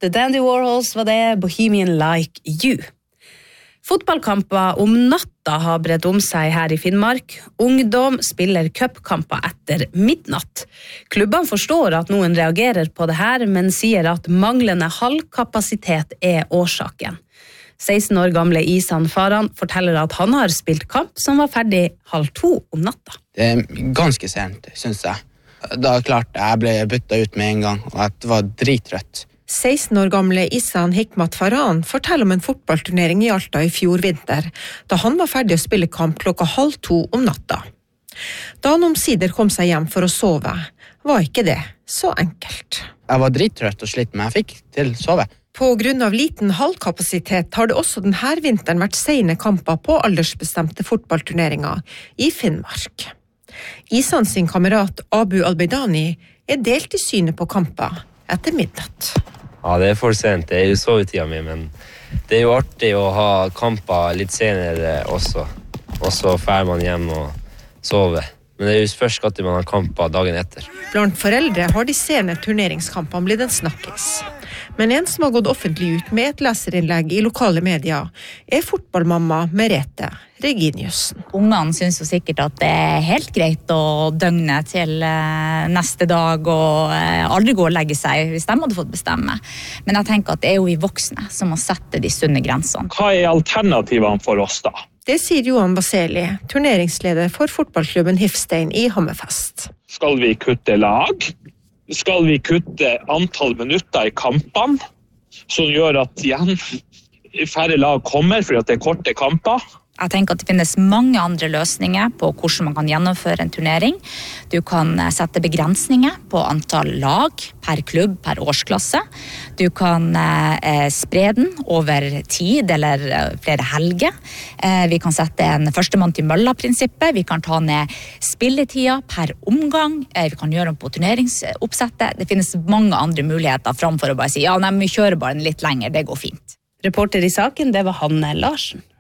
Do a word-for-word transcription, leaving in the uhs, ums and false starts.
The Dandy Warhols var det, Bohemian Like You. Fotballkamper om natta har bredt om seg her i Finnmark. Ungdom spiller cupkamper etter midnatt. Klubbene forstår at noen reagerer på det her, men sier at manglende hallkapasitet er årsaken. seksten år gamle Isan Faran forteller at han har spilt kamp som var ferdig halv to om natta. Det er ganske sent, synes jeg. Da klart jeg ble byttet ut med en gang, og at det var drittrøtt. seksten år gamle Isan Hikmat Faran forteller om en fotballturnering i Alta i fjor vinter, da han var ferdig å spille kamp klokka halv to om natta. Da han omsider kom seg hjem for å sove, var ikke det så enkelt. Jeg var drittrøtt og slitt, men jeg fikk til sove. På grunn av liten hallkapasitet har det også denne vinteren vært sene kamper på aldersbestemte fotballturneringer i Finnmark. Isan sin kamerat Abu Albeidani er delt i synet på kamper etter midnatt. Ja, det er for sent. Det er jo sovetida mi, men det er jo artig å ha kamper litt senere også. Og så fer man hjem og sover. Men det er jo først at man har kamper dagen etter. Blant foreldre har de sene turneringskampene blitt en snakkis. Men en som har gått offentlig ut med et leserinnlegg i lokale medier, er fotballmamma Merete Reginiussen. Ungene synes jo sikkert at det er helt greit å døgne til neste dag og aldri gå og legge seg hvis de hadde fått bestemme. Men jeg tenker at det er jo vi voksne som må sette de sunne grensene. Hva er alternativene for oss da? Det sier Johan Vaseli, turneringsleder for fotballklubben Hifstein i Hammerfest. Skal vi kutte lag? Skal vi kutte antall minutter i kampene, som gjør at igjen færre lag kommer fordi at det er korte kamper? Jeg tenker at det finnes mange andre løsninger på hvordan man kan gjennomføre en turnering. Du kan sette begrensninger på antall lag per klubb, per årsklasse. Du kan eh, spre den over tid eller flere helger. Eh, vi kan sette en førstemann til mølla-prinsippet. Vi kan ta ned spilletida per omgang. Eh, vi kan gjøre den på turneringsoppsettet. Det finnes mange andre muligheter framfor å bare si ja, nei, vi kjører bare den litt lenger, det går fint. Reporter i saken, det var Hanne Larsen.